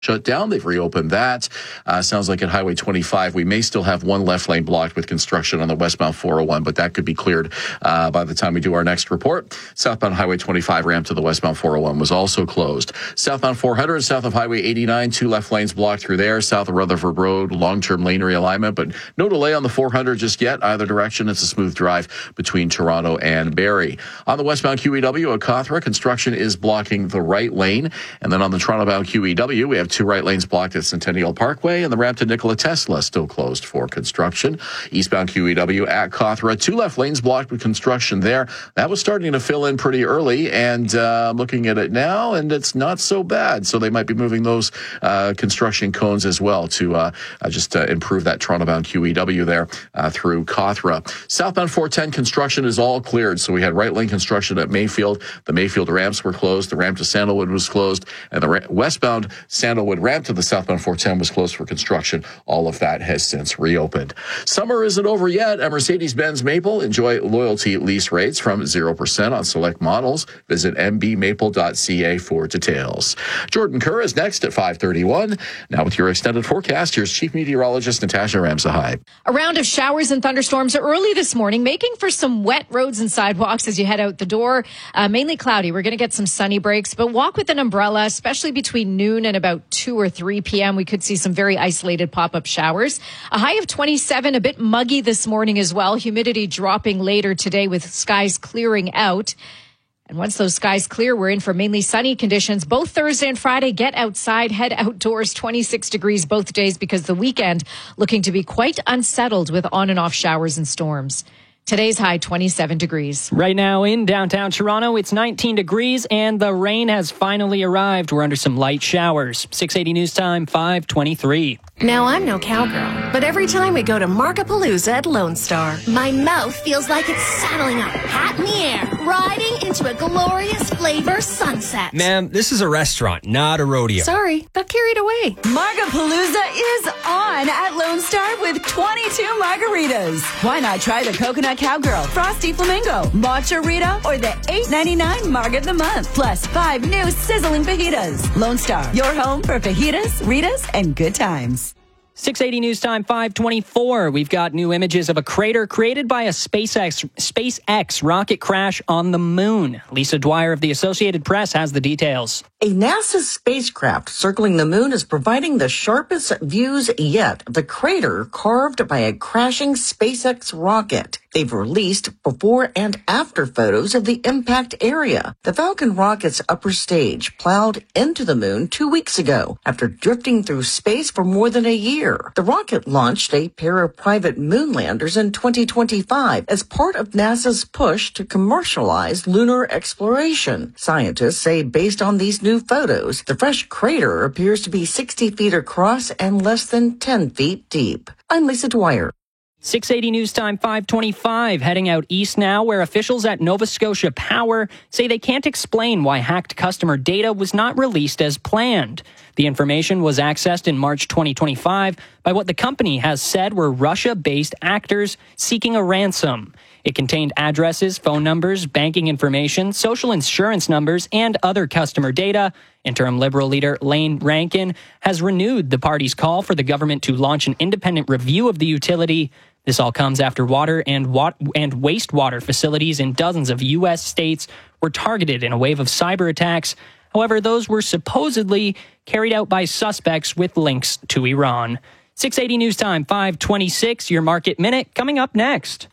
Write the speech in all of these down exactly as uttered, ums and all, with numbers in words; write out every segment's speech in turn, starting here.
shut down. They've reopened that. Uh, sounds like at Highway twenty-five, we may still have one left lane blocked with construction on the westbound four oh one, but that could be cleared uh, by the time we do our next report. Southbound Highway twenty-five ramp to the westbound four oh one was also closed. Southbound four hundred, south of Highway eighty-nine, two left lanes blocked through there. South of Rutherford Road, long-term lane realignment, but no delay on the four hundred just yet. Either direction, it's a smooth drive between Toronto and Barrie. On the westbound Q E W at Cawthra, construction is blocking the right lane. And then on the Toronto-bound Q E W, we have two right lanes blocked at Centennial Parkway, and the ramp to Nikola Tesla still closed for construction. Eastbound Q E W at Cawthra, two left lanes blocked with construction there. That was starting to fill in pretty early, and uh, I'm looking at it now, and it's not so bad. So they might be moving those uh, construction cones as well to uh, uh, just uh, improve that Toronto-bound Q E W there uh, through Cawthra. Southbound four ten construction is all cleared. So we had right lane construction at Mayfield. The Mayfield ramps were closed. The ramp to Sandalwood was closed, and the ra- westbound Sandalwood ramp to the southbound four ten was closed for construction. All of that has since reopened. Summer isn't over yet. At Mercedes-Benz Maple, enjoy loyalty lease rates from zero percent on select models. Visit m b maple dot c a for details. Jordan Kerr is next at five thirty-one. Now with your extended forecast, here's Chief Meteorologist Natasha Ramsahai. A round of showers and thunderstorms early this morning, making for some wet roads and sidewalks as you head out the door. Uh, mainly cloudy. We're going to get some sunny breaks, but walk with an umbrella, especially between noon and about two or three p.m. We could see some very isolated pop-up showers. A high of twenty-seven, a bit muggy this morning as well. Humidity dropping later today with skies clearing out. And once those skies clear, we're in for mainly sunny conditions. Both Thursday and Friday, get outside, head outdoors, twenty-six degrees both days, because the weekend looking to be quite unsettled with on and off showers and storms. Today's high, twenty-seven degrees. Right now in downtown Toronto, it's nineteen degrees and the rain has finally arrived. We're under some light showers. six eighty News Time, five twenty-three. Now, I'm no cowgirl, but every time we go to Markapalooza at Lone Star, my mouth feels like it's saddling up, hat in the air, riding into a glorious flavor sunset. Ma'am, this is a restaurant, not a rodeo. Sorry, got carried away. Markapalooza is on at Lone Star with twenty-two margaritas. Why not try the Coconut Cowgirl, Frosty Flamingo, Matcha Rita, or the eight ninety-nine Marg of the Month, plus five new sizzling fajitas. Lone Star, your home for fajitas, Ritas, and good times. six eighty News Time, five twenty-four. We've got new images of a crater created by a SpaceX SpaceX rocket crash on the moon. Lisa Dwyer of the Associated Press has the details. A NASA spacecraft circling the moon is providing the sharpest views yet of the crater carved by a crashing SpaceX rocket. They've released before and after photos of the impact area. The Falcon rocket's upper stage plowed into the moon two weeks ago after drifting through space for more than a year. The rocket launched a pair of private moon landers in twenty twenty-five as part of NASA's push to commercialize lunar exploration. Scientists say based on these new photos, the fresh crater appears to be sixty feet across and less than ten feet deep. I'm Lisa Dwyer. six eighty News Time, five twenty-five. Heading out east now, where officials at Nova Scotia Power say they can't explain why hacked customer data was not released as planned. The information was accessed in March twenty twenty-five by what the company has said were Russia-based actors seeking a ransom. It contained addresses, phone numbers, banking information, social insurance numbers, and other customer data. Interim Liberal leader Lane Rankin has renewed the party's call for the government to launch an independent review of the utility. This all comes after water and wa- and wastewater facilities in dozens of U S states were targeted in a wave of cyber attacks. However, those were supposedly carried out by suspects with links to Iran. six eighty News Time, five twenty-six, your Market Minute coming up next.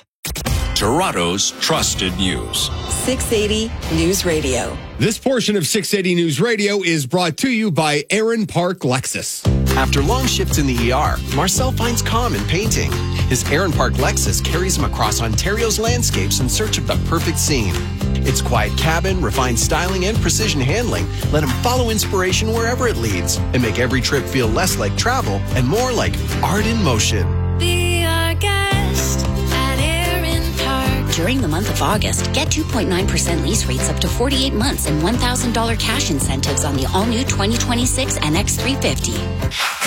Toronto's trusted news. six eighty News Radio. This portion of six eighty News Radio is brought to you by Aaron Park Lexus. After long shifts in the E R, Marcel finds calm in painting. His Aaron Park Lexus carries him across Ontario's landscapes in search of the perfect scene. Its quiet cabin, refined styling, and precision handling let him follow inspiration wherever it leads and make every trip feel less like travel and more like art in motion. Be our guest at Aaron Park. During the month of August, get two point nine percent lease rates up to forty-eight months and one thousand dollars cash incentives on the all-new twenty twenty-six N X three fifty.